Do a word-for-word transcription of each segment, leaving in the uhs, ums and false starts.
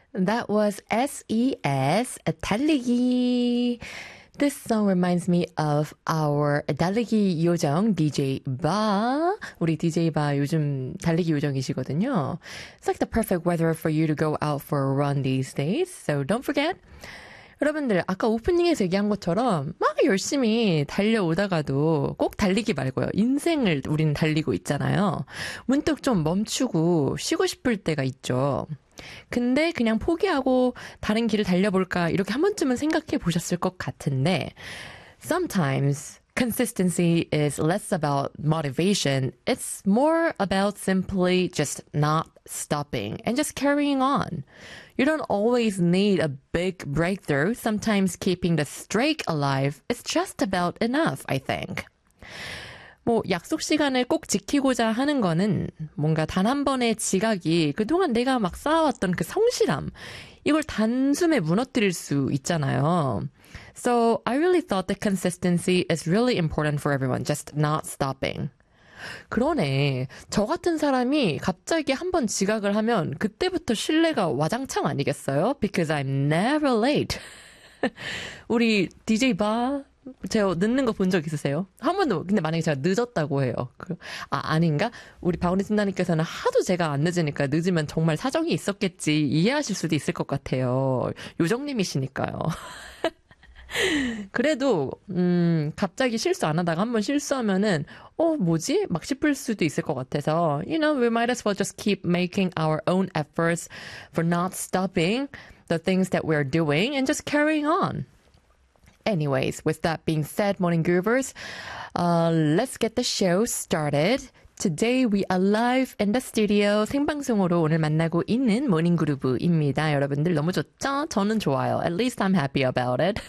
That was S E S, 달리기. This song reminds me of our 달리기 요정 디제이 바. 우리 디제이 바 요즘 달리기 요정이시거든요. It's like the perfect weather for you to go out for a run these days. So don't forget. 여러분들 아까 오프닝에서 얘기한 것처럼 막 열심히 달려오다가도 꼭 달리기 말고요. 인생을 우리는 달리고 있잖아요. 문득 좀 멈추고 쉬고 싶을 때가 있죠. 근데 그냥 포기하고 다른 길을 달려볼까 이렇게 한 번쯤은 생각해 보셨을 것 같은데 Sometimes consistency is less about motivation. It's more about simply just not stopping and just carrying on. You don't always need a big breakthrough. Sometimes keeping the streak alive is just about enough, I think. 뭐 약속 시간을 꼭 지키고자 하는 거는 뭔가 단 한 번의 지각이 그동안 내가 막 쌓아왔던 그 성실함 이걸 단숨에 무너뜨릴 수 있잖아요. So I really thought that consistency is really important for everyone, just not stopping. 그러네. 저 같은 사람이 갑자기 한 번 지각을 하면 그때부터 신뢰가 와장창 아니겠어요? Because I'm never late. 우리 디제이 바 제가 늦는 거 본 적 있으세요? 한 번도. 근데 만약에 제가 늦었다고 해요. 아, 아닌가? 우리 바운리 신나님께서는 하도 제가 안 늦으니까 늦으면 정말 사정이 있었겠지 이해하실 수도 있을 것 같아요. 요정님이시니까요. 그래도 음, 갑자기 실수 안 하다가 한번 실수하면은 어 뭐지? 막 싶을 수도 있을 것 같아서 You know, we might as well just keep making our own efforts for not stopping the things that we're doing and just carrying on. Anyways, with that being said, Morning Groovers, uh, let's get the show started. Today we are live in the studio. 생방송으로 오늘 만나고 있는 모닝 그루브입니다. 여러분들 너무 좋죠? 저는 좋아요. At least I'm happy about it.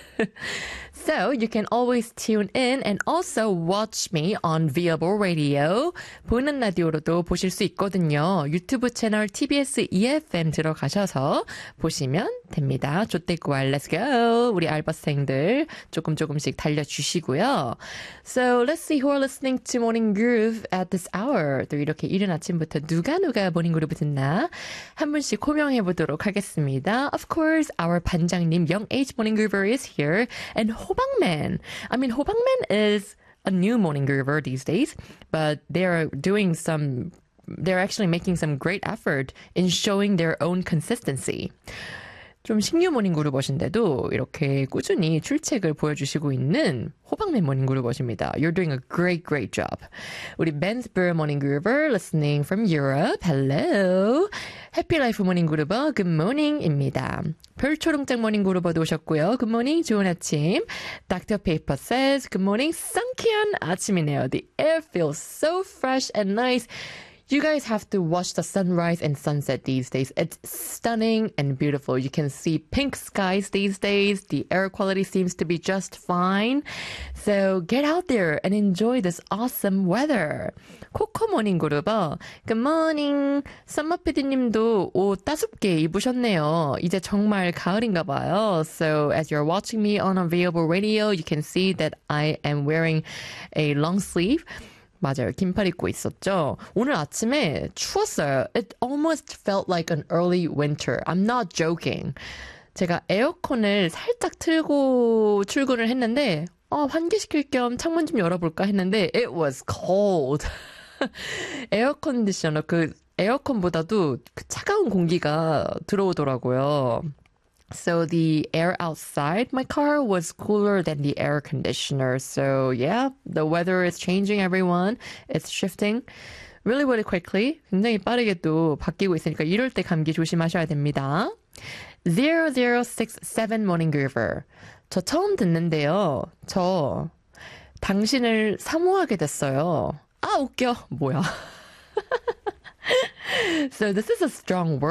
So you can always tune in and also watch me on Viable Radio. 보이는 라디오로도 보실 수 있거든요. 유튜브 채널 티비에스 이에프엠 들어가셔서 보시면 됩니다. 조떼꾸알 let's go. 우리 알바생들 조금 조금씩 달려주시고요. So let's see who are listening to Morning Groove at this hour. 또 이렇게 이른 아침부터 누가 누가 모닝 그루브 듣나 한 분씩 호명해 보도록 하겠습니다. Of course, our 반장님 Young Age Morning Groover is here. And 호박맨. I mean, 호박맨 is a new morning groover these days, but they're doing some, they're actually making some great effort in showing their own consistency. 좀 신규 모닝 그루버신데도 이렇게 꾸준히 출첵을 보여주시고 있는 호박맨 모닝 그루버십니다. You're doing a great, great job. 우리 Bensburg 모닝 그루버 listening from Europe. Hello. 해피라이프 모닝 그루버 good morning입니다. 별초롱장 모닝 그루버도 오셨고요. Good morning, 좋은 아침. Doctor Paper says good morning, 상쾌한 아침이네요. The air feels so fresh and nice. You guys have to watch the sunrise and sunset these days. It's stunning and beautiful. You can see pink skies these days. The air quality seems to be just fine. So get out there and enjoy this awesome weather. 코코 모닝 그루버. Good morning. 썸머피디님도 옷 따숩게 입으셨네요. 이제 정말 가을인가 봐요. So as you're watching me on Available Radio, you can see that I am wearing a long sleeve. 맞아요. 긴팔 입고 있었죠. 오늘 아침에 추웠어요. It almost felt like an early winter. I'm not joking. 제가 에어컨을 살짝 틀고 출근을 했는데 어, 환기시킬 겸 창문 좀 열어볼까 했는데 It was cold. 에어컨디셔너 그 에어컨보다도 그 차가운 공기가 들어오더라고요. So the air outside my car was cooler than the air conditioner. So yeah, the weather is changing, everyone. It's shifting really, really quickly. 굉장히 빠르게 또 바뀌고 있으니까 이럴 때 감기 조심하셔야 됩니다. zero zero six seven Morning Groover. 저 처음 듣는데요. 저 당신을 사모하게 됐어요. 아, 웃겨. 뭐야. So this is a strong word.